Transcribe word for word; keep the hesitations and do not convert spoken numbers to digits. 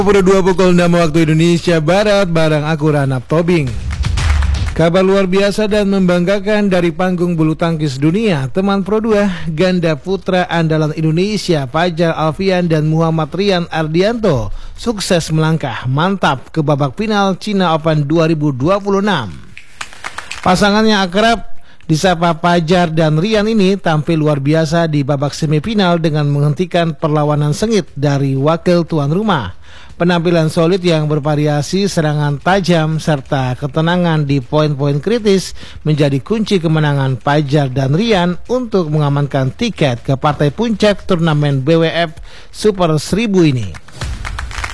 Pro dua pukul enam waktu Indonesia Barat bareng aku Ranap Tobing. Kabar luar biasa dan membanggakan dari panggung bulu tangkis dunia. Teman Pro dua, ganda putra andalan Indonesia Fajar Alfian dan Muhammad Rian Ardianto sukses melangkah mantap ke babak final China Open dua ribu dua puluh enam. Pasangannya akrab disapa Fajar dan Rian ini tampil luar biasa di babak semifinal dengan menghentikan perlawanan sengit dari wakil tuan rumah. Penampilan solid yang bervariasi, serangan tajam, serta ketenangan di poin-poin kritis menjadi kunci kemenangan Fajar dan Rian untuk mengamankan tiket ke partai puncak turnamen B W F Super seribu ini.